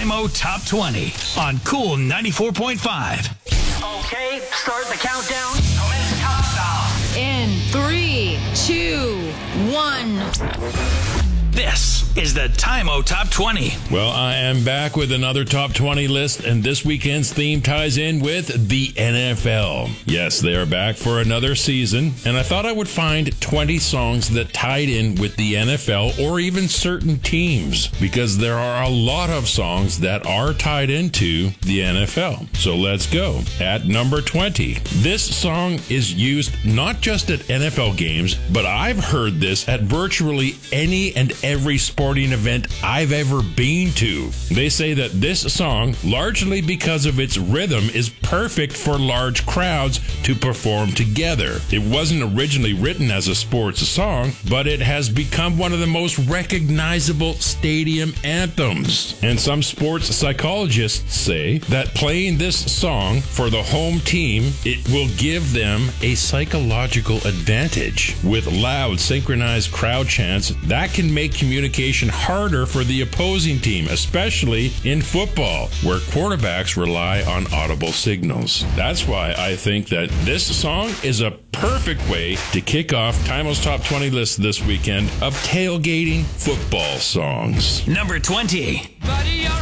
Time-O Top 20 on Cool 94.5. Okay, start the countdown. Commence countdown. In 3, 2, 1. This is the Time-O Top 20. Well, I am back with another Top 20 list, and this weekend's theme ties in with the NFL. Yes, they are back for another season, and I thought I would find 20 songs that tied in with the NFL or even certain teams, because there are a lot of songs that are tied into the NFL. So let's go. At number 20, this song is used not just at NFL games, but I've heard this at virtually any and every sporting event I've ever been to. They say that this song, largely because of its rhythm, is perfect for large crowds to perform together. It wasn't originally written as a sports song, but it has become one of the most recognizable stadium anthems. And some sports psychologists say that playing this song for the home team, it will give them a psychological advantage. With loud, synchronized crowd chants, that can make communication harder for the opposing team, especially in football, where quarterbacks rely on audible signals. That's why I think that this song is a perfect way to kick off Time-O's Top 20 list this weekend of tailgating football songs. Number 20. Buddy, you're